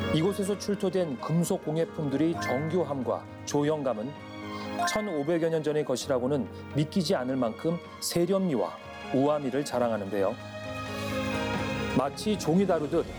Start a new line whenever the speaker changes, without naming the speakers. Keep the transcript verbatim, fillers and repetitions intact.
이곳에서 출토된 금속 공예품들이 정교함과 조형감은 천오백여 년 전의 것이라고는 믿기지 않을 만큼 세련미와 우아미를 자랑하는데요. 마치 종이 다루듯